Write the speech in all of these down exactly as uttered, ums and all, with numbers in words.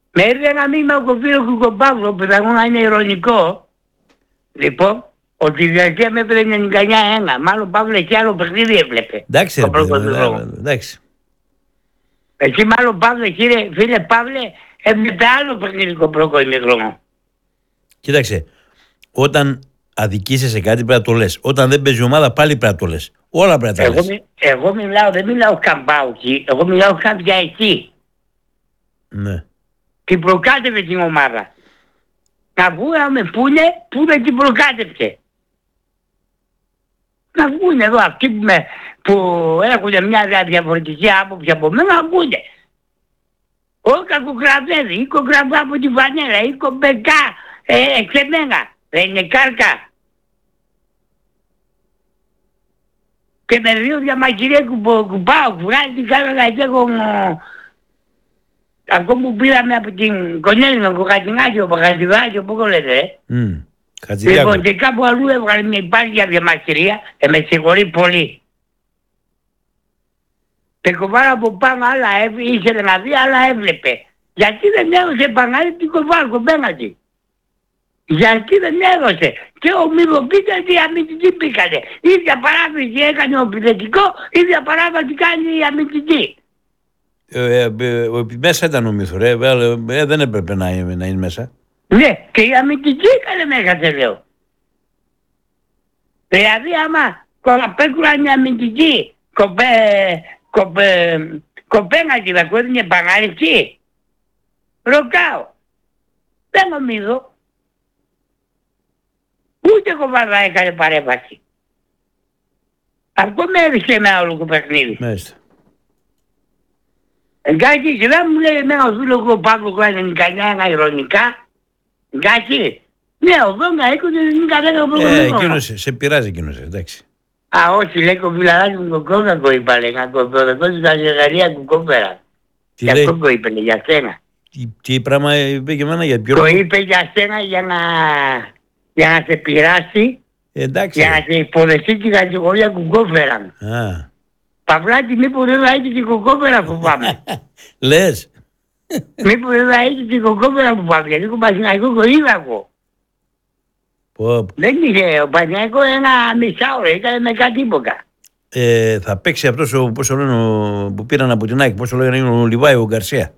Με ήρθε ένα μήνυμα ο κοφίλος του Κομπάβλου, που θα να είναι ειρωνικό. Λοιπόν, ότι η διαρκεία με έπαιρνε ενενήντα εννιά ένα. Μάλλον Παύλο εκεί άλλο παιχνίδι έβλεπε. Εντάξει, ρε παιδί, εντάξει. Εσύ μάλλον Παύλο, κύριε, φίλε Παύλε, έβλεπε άλλο παιχνίδι κοπρόκο ημικρόνο. Κοίταξε, όταν αδικείσαι σε κάτι πρέπει να το λες. Όταν δεν παίζει ομάδα πάλι πρέπει να το λες. Όλα πρέπει να τα λες. Εγώ, εγώ μιλάω, δεν μιλάω καμπάου εκεί, εγώ μιλάω κάποια εκεί. Ναι. Την προκάτευε την ομάδα. Να βγούμε πούνε, που δεν την προκάτευε. Να βγουν εδώ αυτοί που, με, που έχουν μια διαφορετική άποψη από μένα, να βγουν. Ο Κακοκραβέδη, ή Κοκραβά από τη Βανέλα, ή Κομπεκά, ε, εξεμένα. Δεν είναι κάρκα. Και με δύο διαμαγειρίες που πάω, βγάζει την κάρκα και έχω... Ακόμα που πήραμε από την Κονέλινο, ο Κατινάκη, ο Παγατιδάκη, που λέτε, ε. Mm. Λοιπόν, και κάπου αλλού έβγαλε μια υπάρκεια διαμαρτυρία, ε, με συγχωρεί πολύ. Και κοβάρα από πάνω άλλα ήθελε να δει, αλλά έβλεπε. Γιατί δεν έδωσε επανάληψη την Κοβάρκο πέναντι. Γιατί δεν έδωσε. Και ο Μηδοπίτας οι αμυντικοί πήγανε. Ίδια παράδοση έκανε ο επιθετικό, ίδια παράδοση κάνει η αμυντική. Ε, ε, ε, μέσα ήταν ο Μύθο, ρε. Ε, δεν έπρεπε να είναι, να είναι μέσα. Ναι, και η αμυντική έκανε μέσα, τε λέω. Δηλαδή άμα κοραπέκουραν η αμυντική, κοπέ, κοπέ, κοπένατη θα κόβει μια επανάληψη. Ρωτάω. Δεν νομίζω. Ούτε Κοβάρδα έκανε παρέμβαση. Αυτό με έδειξε ένα όλο το παιχνίδι. Μάλιστα. Εντάξει, και δεν μου λέει εμένα ο φίλος ο Παύλος που είναι κανένα ειρωνικά. Εντάξει. Ναι, ο Δόγκα είκοσι ενενήντα δέκα ο Ε, εκείνος, σε πειράζει εκείνος, εντάξει. Α, όχι, λέει κοφιλαράκι μου κοκκόκακο είπα, λέει, να κοκκόκακο στα γεγαρία του κόφερα. Τι αυτό το είπε, λέει, για σένα. Τι, τι πράγμα είπε για μένα, για ποιο... Το είπε για σένα για να, για να σε πειράσει, εντάξει. για να σε υποδεχτεί την κατηγορία που κόφεραν. Α. Παυλάτη, μήπως δεν θα έχει την κοκκόφερα που πάμε. Λες. Μήπως δεν θα έχει την κοκκόφερα που πάμε, γιατί το Πασιναϊκό το είδα εγώ. Πω. Δεν είχε, ο Πασιναϊκό ένα μισάωρο, ήταν με κάτι τίποτα. Ε, θα παίξει αυτός ο, πώς το λένε, ο, που πήραν από την ΑΕΚ, πώς το λένε, ο Λιβάη, ο Γκαρσία.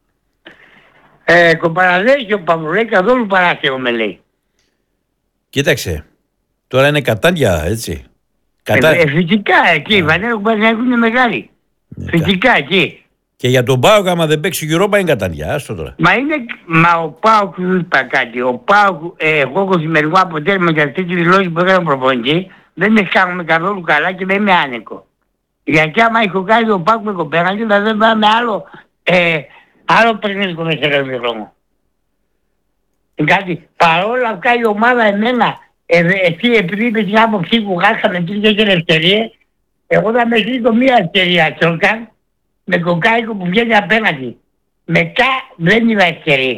Ε, κομπαραδέζει ο Παυλουρέ, καθόλου παράσχεω με λέει. Κοίταξε, τώρα είναι κατάντια, έτσι. Κατά... Ε, ε, φυσικά εκεί, η Βανέρα του Πασιναϊκού είναι μεγάλη. Ναι, φυσικά εκεί. Και για τον ΠΑΟΚ, άμα δεν παίξει Europa, είναι κατάντια, άστο τώρα. Μα είναι, μα ο ΠΑΟΚ του είπα κάτι. Ο ΠΑΟΚ, ε, εγώ έχω σημερινό αποτέλεσμα για αυτή τη δηλώση που έκανε ο προπονητή, δεν αισθάνομαι καθόλου καλά και δεν είμαι άνεκο. Γιατί άμα έχω κάνει ο ΠΑΟΚ με κοπέραντη, θα δεν πάμε άλλο, ε, άλλο παιχνίδι με σε ένα χρόνο. Κάτι, παρόλα αυτά η ομάδα εμένα, ε, εσύ επειδή είπε την άποψή που χάσαμε τρεις και ευκαιρίες, εγώ θα με ζήτω μία ευκαιρία τσόκαν, με κοκάικο που βγαίνει απέναντι. Μετά δεν είδα ευκαιρία.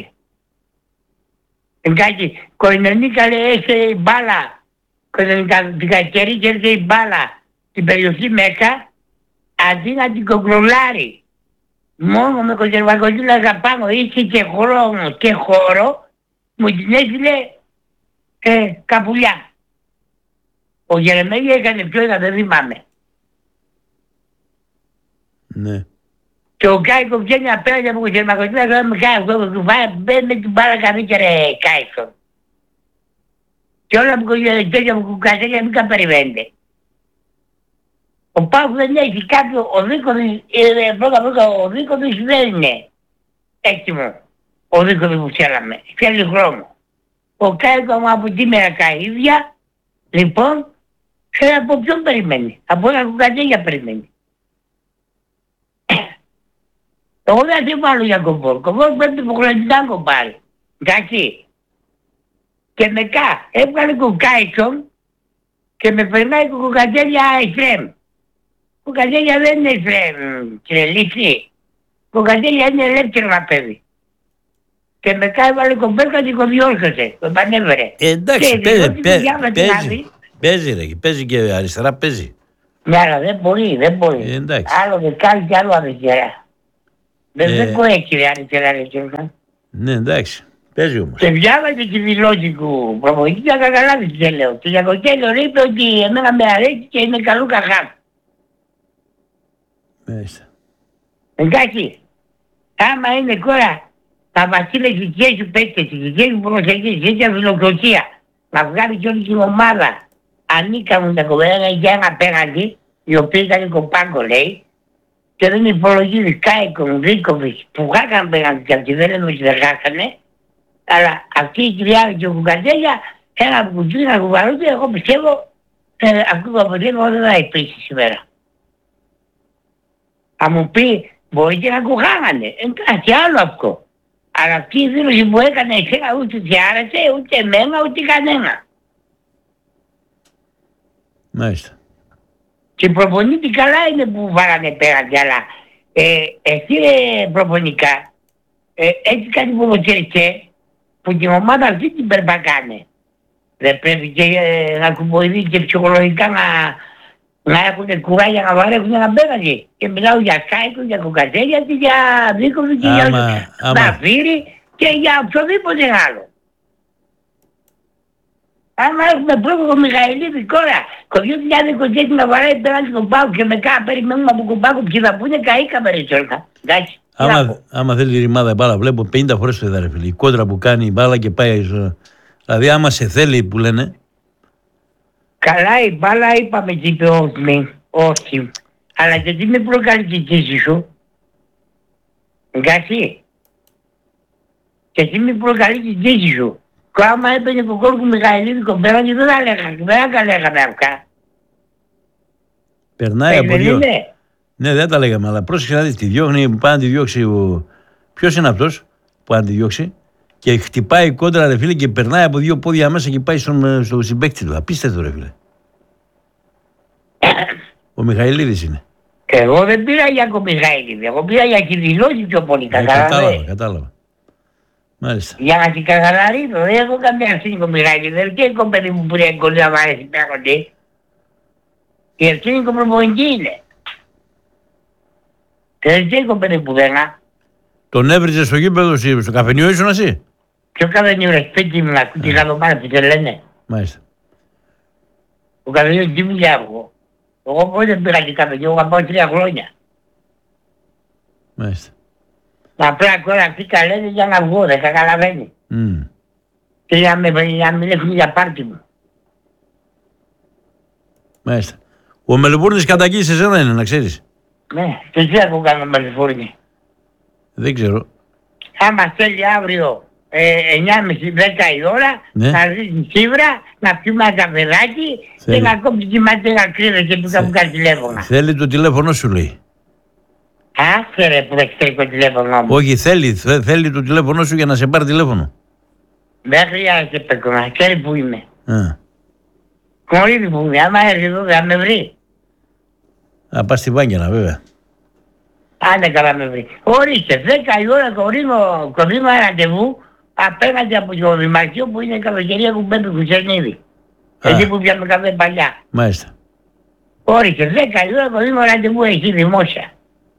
Κάτι, Κοϊνονίκα λέει έσε η μπάλα, την κακερή και έρθε η μπάλα στην περιοχή μέσα, αντί να την κογκρολάρει. Μόνο με κονσερβακοτήλα πάνω, είχε και χρόνο και χώρο, μου την έστειλε ε, καπουλιά. Ο Γερεμέγια έκανε πιο ένα, δεν θυμάμαι. Ναι. Και ο Κάικο βγαίνει απέναντι από τον Γερμακοτήρα και λέμε Κάικο, του βάει, μπαίνει με την μπάλα καμίκια ρε Κάικο. Και όλα που τέτοια που κουκατέλια μην τα περιμένετε. Ο Πάου δεν έχει κάποιο, ο Δίκοδης, πρώτα πρώτα ο Δίκοδης δεν είναι έτοιμο. Ο Δίκοδης που θέλαμε, θέλει χρόνο. Ο Κάικο μου από τη μέρα καίδια, λοιπόν, ξέρει από ποιον περιμένει, από ένα κουκατέλια περιμένει. Εγώ δεν θα βάλω για κομπόρ. Κομπόρ πρέπει υποχρεωτικά να κομπάρει. Εντάξει. Και μετά έβγαλε κοκάικον και με περνάει κοκατέλια εξτρέμ. Κοκατέλια δεν είναι εξτρέμ, κύριε Λύση. Κοκατέλια είναι ελεύθερο να παίζει. Και μετά έβαλε κομπέρκα και κοδιόρθωσε. Το πανέβερε. Ε, εντάξει, παίζει, παίζει, παίζει, ρε, παίζει και αριστερά παίζει. Ναι, αλλά δεν μπορεί, δεν μπορεί. Ε, άλλο δεκάλι και άλλο αριστερά. Δεν, ε... δεν μπορεί έτσι ρε αριστερά ρε Κέρκα. Ναι, εντάξει. Παίζει όμως. Και διάβαζε τη δηλώση του προπονητή και θα καταλάβει τι λέω. Και για Κοκέλιο είπε ότι εμένα με αρέσει και είναι καλού κακά. Μάλιστα. Εντάξει. Άμα είναι τώρα τα βασίλες δικές σου παίκτες, οι δικές σου προσεγγίσεις, η ίδια φιλοξενία, να βγάλει και όλη την ομάδα ανίκανουν τα κομμένα για ένα απέναντι, η οποία ήταν κοπάγκο λέει, και δεν υπολογίζει Κάικον, Ρίκοβιτς που χάκαν πέναντι και αυτοί δεν λέμε ότι δεν χάκανε, αλλά αυτή η κυρία και ο Κουκατέλια, ένα κουτσί να κουβαρούνται, εγώ πιστεύω ε, αυτό το αποτέλεσμα δεν θα υπήρχε σήμερα. Θα μου πει, μπορεί και να κουχάγανε, εντάξει άλλο αυτό. Αλλά αυτή η δήλωση που έκανε εσένα ούτε σε άρεσε, ούτε εμένα, ούτε κανένα. Μάλιστα. Και προπονητή καλά είναι που βάλανε πέραντι, αλλά ε, εσύ ρε προπονικά, ε, έτσι κάτι ποδοσφαιριστές που την ομάδα αυτή την περπακάνε. Δεν πρέπει και ε, να κουμποηθεί και ψυχολογικά να, να έχουν κουράγια να βαρέχουν ένα πέραντι. Και μιλάω για Κάικο, για Κοκατέλια και για Δίκοβι και άμα, για άμα. Ναφύρη και για οποιοδήποτε άλλο. Άμα έχουμε πρόβλημα Μιχαηλίδη τώρα, το δύο χιλιάδες είκοσι έξι να βαράει πέραντι στον Πάο και μετά περιμένουμε από τον Πάο και θα πούνε καήκαμε ρε τσόρκα. Εντάξει. Άμα, άμα θέλει η ρημάδα μπάλα, βλέπω πενήντα φορές το είδα ρε φίλε. Η κόντρα που κάνει η μπάλα και πάει. Δηλαδή άμα σε θέλει που λένε. Καλά η μπάλα είπαμε και είπε όχι, όχι. Αλλά γιατί με προκαλεί την κίνηση σου. Εντάξει. Και εσύ με προκαλεί την κίνηση σου. Και άμα έπαιρνε το κόλπο Μιχαηλίδη κομπέραντι δεν θα λέγαμε, δεν θα λέγαμε αυτά. Περνάει από δύο. Ναι, δεν τα λέγαμε, αλλά πρόσεξε να δεις, τη διώχνει, πάει να τη διώξει ο... Ποιος είναι αυτός που να τη διώξει και χτυπάει κόντρα ρε φίλε και περνάει από δύο πόδια μέσα και πάει στον, στο συμπαίκτη του. Απίστευτο ρε φίλε. Ο Μιχαηλίδης είναι. Εγώ δεν πήρα για τον Μιχαηλίδη, εγώ πήρα για τη δηλώση πιο πολύ. Ε, κατάλαβα, κατάλαβα. Μάλιστα. Για να την καθαρίσω, δεν έχω καμία ευθύνη τον Μιχαηλίδη, δεν και το παιδί μου που είναι εγκολή να μ' αρέσει πέραντι. Η ευθύνη του προπονητή είναι. Και δεν και το παιδί που δεν είναι. Τον έβριζε στο γήπεδο, στο καφενείο ήσουν εσύ. Ποιο καφενείο ρε σπίτι μου, να ακούει γαλομάρα που σε λένε. Μάλιστα. Ο καφενείο τι μιλιά εγώ. Εγώ πότε πήρα και καφενείο, εγώ πάω τρία χρόνια. Μάλιστα. Απλά τώρα αυτοί τα λένε για να βγω, δεν καταλαβαίνει. Mm. Και για να με μιλήσουν για πάρτι μου. Μάλιστα. Ο Μελβούρνης καταγγείλει σε σένα είναι, να ξέρεις. Ναι, και τι θα κάνω με Μελβούρνη. Δεν ξέρω. Άμα θέλει αύριο ε, εννιά και μισή δέκα η ώρα, ναι. να ρίχνει σίβρα, να πιούμε ένα καφεδάκι και να κόψει τη ματέρα κρύβε και του κάπου κάτι τηλέφωνα. Θέλει το τηλέφωνο σου λέει. Άσε ρε που δεν ξέρει το τηλέφωνο μου. Όχι, θέλει, θε, θέλει το τηλέφωνο σου για να σε πάρει τηλέφωνο. Δεν χρειάζεται πέκο, να ξέρει που είμαι. Α. Χωρίδι που είμαι, άμα έρθει εδώ θα με βρει. Α, πας στη Βάγγελα βέβαια. Άντε καλά με βρει. Ορίστε, δέκα η ώρα κορίνω, κοβήμα ραντεβού απέναντι από το δημαρχείο που είναι η καλοκαιρία που μπαίνει Χουσενίδη. Εκεί που πιάμε καφέ παλιά. Μάλιστα. Όρισε, δέκα η ώρα κοβήμα ραντεβού έχει δημόσια.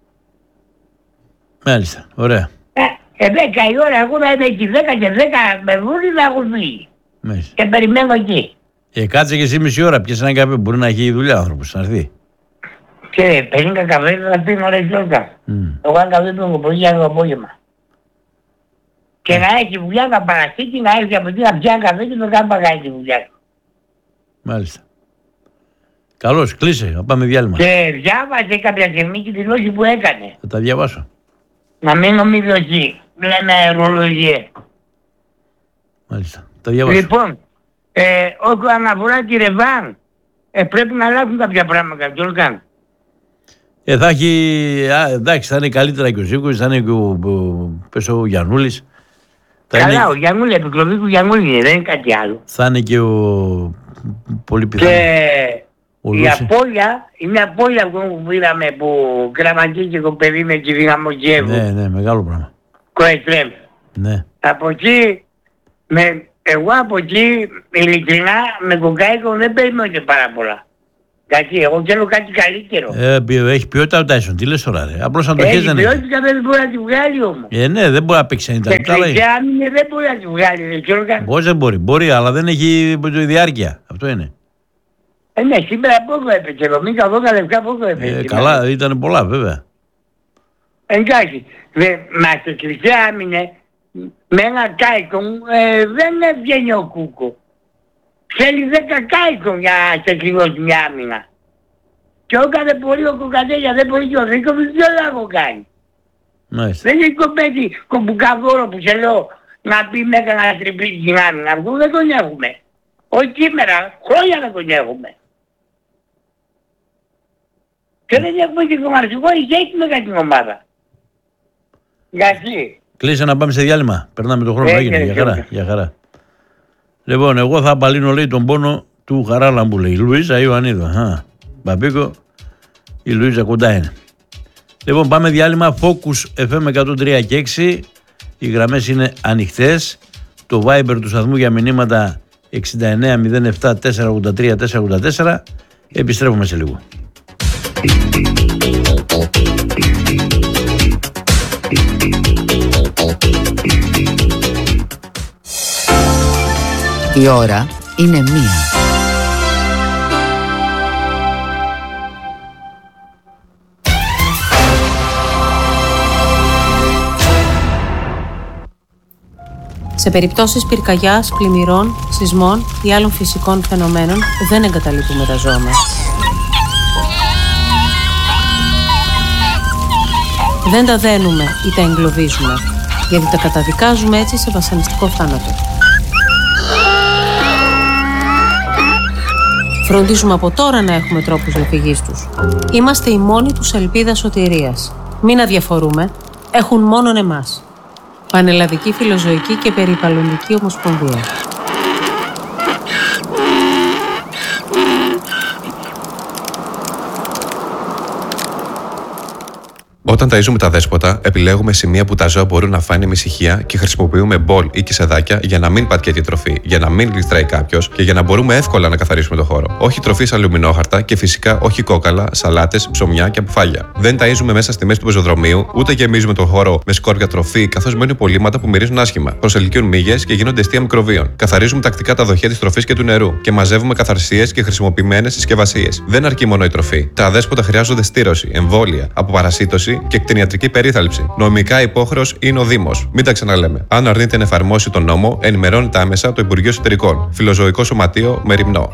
Μάλιστα, ωραία. Ε, δέκα η ώρα, εγώ να είμαι εκεί, δέκα και δέκα με βούρει να έχουν φύγει. Και περιμένω εκεί. Ε, κάτσε και εσύ μισή ώρα, πιες ένα καφέ, μπορεί να έχει δουλειά ο άνθρωπος, να έρθει. Και παίρνει καφέ, θα πει ωραία γιόρκα. Εγώ αν καφέ πίνω πολύ για το απόγευμα. Και να έχει δουλειά να παρασύκει, να έρθει από εκεί να πιάνει καφέ και να κάνει παγάει τη δουλειά. Μάλιστα. Καλώς, κλείσε, να πάμε διάλειμμα. Και διάβασε κάποια στιγμή τη δηλώση που έκανε. Θα τα διαβάσω. Να μην νομίζω εκεί, λέμε αερολογία. Μάλιστα, τα διαβάσω. Λοιπόν, ε, όσον αναφορά τη Ρεβάν, ε, πρέπει να αλλάξουν κάποια πράγματα, τι όλο Ε, θα έχει, α, εντάξει, θα είναι καλύτερα και ο Ζήκος, θα είναι και ο, ο, ο, ο Γιαννούλης. Καλά, είναι... ο Γιαννούλη, επικροβή του Γιαννούλη είναι, δεν είναι κάτι άλλο. Θα είναι και ο πολύ πιθανό. Και η απώλεια, είναι απώλεια που πήραμε που γραμματίστηκε το παιδί με τη Δυναμοκιέβου. Ναι, ναι, μεγάλο πράγμα. Κοετρέμ. Ναι. Από εκεί, με, εγώ από εκεί, ειλικρινά, με τον Κάικο δεν περιμένω και πάρα πολλά. Εντάξει, εγώ θέλω κάτι καλύτερο. Ε, έχει ποιότητα ο Τάισον, τι λες τώρα, ρε. Απλώς αν το χέρι δεν έχει. Έχει ποιότητα, δεν μπορεί να τη βγάλει όμως. Ε, ναι, δεν μπορεί να παίξει ενενήντα λεπτά. Και άμυνε δεν μπορεί να τη βγάλει, ρε. Πώς δεν μπορεί, μπορεί, αλλά δεν έχει διάρκεια. Αυτό είναι. Ε, ναι, σήμερα πόσο έπαιξε, εβδομήντα δώδεκα λεπτά πόσο έπαιξε. Ε, καλά, ήταν πολλά βέβαια. Εντάξει, μα στο τελευταίο άμυνε, με ένα Κάικον ε, δεν βγαίνει ο Κούκο. Θέλει δέκα Κάικον για να σε κλειδώσει μια άμυνα. Και έκανε πολύ ο Κοκατέλια, δεν μπορεί και ο Ρίκοβιτς, δεν θα έχω κάνει. Μάλιστα. Δεν έχει κομπέτη κομπουκαδόρο που σε λέω να πει με έκανα τριπλή την άμυνα. Αυτό δεν τον έχουμε. Όχι σήμερα, χρόνια δεν τον έχουμε. Και δεν έχουμε και το μαρσικό, ηγέτημα για την ομάδα. Γιατί. Κλείσε να πάμε σε διάλειμμα. Περνάμε τον χρόνο. Έγινε. Για χαρά. Για χαρά. Λοιπόν, εγώ θα απαλύνω, λέει, τον πόνο του Χαράλαμπου, λέει. Λουίζα Ιωαννίδου. Α, Μπαμπίκο, η Λουίζα κοντά είναι. Λοιπόν, πάμε διάλειμμα. Focus εφ εμ εκατόν τρία και έξι. Οι γραμμές είναι ανοιχτές. Το Viber του σταθμού για μηνύματα εξήντα εννέα μηδέν επτά τετρακόσια ογδόντα τρία τετρακόσια ογδόντα τέσσερα. Επιστρέφουμε σε λίγο. Η ώρα είναι μία. Σε περιπτώσεις πυρκαγιάς, πλημμυρών, σεισμών ή άλλων φυσικών φαινομένων δεν εγκαταλείπουμε τα ζώα μας. Δεν τα δένουμε ή τα εγκλωβίζουμε, γιατί τα καταδικάζουμε έτσι σε βασανιστικό θάνατο. Φροντίζουμε από τώρα να έχουμε τρόπους διαφυγής τους. Είμαστε η μόνη τους ελπίδα σωτηρίας. Μην αδιαφορούμε, έχουν μόνον εμάς. Πανελλαδική Φιλοζωική και Περιβαλλοντική Ομοσπονδία. Όταν ταΐζουμε τα δέσποτα, επιλέγουμε σημεία που τα ζώα μπορούν να φάνε με ησυχία και χρησιμοποιούμε μπολ ή κισεδάκια για να μην πατιέται η τροφή, για να μην γλιστράει κάποιο και για να μπορούμε εύκολα να καθαρίσουμε το χώρο. Όχι τροφή σε αλουμινόχαρτα και φυσικά όχι κόκαλα, σαλάτες, ψωμιά και αποφάγια. Δεν ταΐζουμε μέσα στη μέση του πεζοδρομίου, ούτε γεμίζουμε τον χώρο με σκόρπια τροφή, καθώς μένουν υπολείμματα που μυρίζουν άσχημα. Προσελκύουν μύγες και γίνονται αιστεία μικροβίων. Καθαρίζουμε τακτικά τα δοχεία της τροφής και του νερού και μαζεύουμε καθαρσίες και χρησιμοποιημένες συσκευασίες. Δεν αρκεί μόνο η τροφή. Τα αδέσποτα χρειάζονται στήρωση, εμβόλια, αποπαρασίτωση και κτηνιατρική περίθαλψη. Νομικά υπόχρεος είναι ο Δήμος. Μην τα ξαναλέμε. Αν αρνείται να εφαρμόσει τον νόμο, ενημερώνεται άμεσα το Υπουργείο Εσωτερικών. Φιλοζωικό Σωματείο Μεριμνό.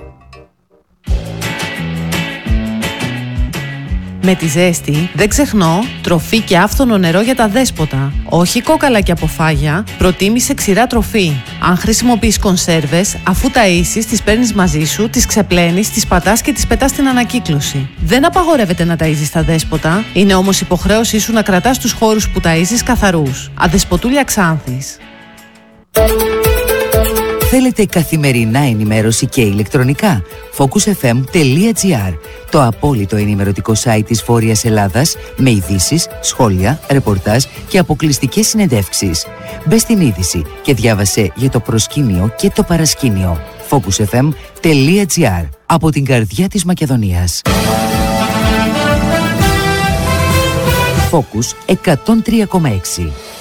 Με τη ζέστη, δεν ξεχνώ, τροφή και άφθονο νερό για τα δέσποτα. Όχι κόκαλα και αποφάγια, προτίμησε ξηρά τροφή. Αν χρησιμοποιείς κονσέρβες, αφού ταΐσεις, τις παίρνεις μαζί σου, τις ξεπλένεις, τις πατάς και τις πετάς στην ανακύκλωση. Δεν απαγορεύεται να ταΐζεις τα δέσποτα, είναι όμως υποχρέωσή σου να κρατάς τους χώρους που ταΐζεις καθαρούς. Αδεσποτούλια Ξάνθης. Θέλετε καθημερινά ενημέρωση και ηλεκτρονικά? focus f m τελεία g r, το απόλυτο ενημερωτικό site της Βόρειας Ελλάδας με ειδήσεις, σχόλια, ρεπορτάζ και αποκλειστικές συνεντεύξεις. Μπες στην είδηση και διάβασε για το προσκήνιο και το παρασκήνιο. focus f m τελεία g r, από την καρδιά της Μακεδονίας. Focus εκατόν τρία κόμμα έξι.